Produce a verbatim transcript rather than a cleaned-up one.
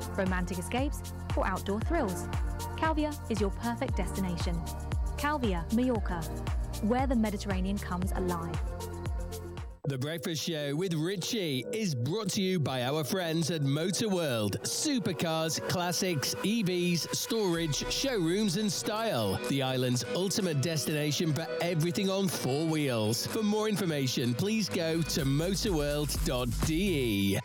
romantic escapes, or outdoor thrills, Calvia is your perfect destination. Calvia, Mallorca, where the Mediterranean comes alive. The Breakfast Show with Richie is brought to you by our friends at Motor World. Supercars, classics, E Vs, storage, showrooms and style. The island's ultimate destination for everything on four wheels. For more information, please go to motorworld dot d e.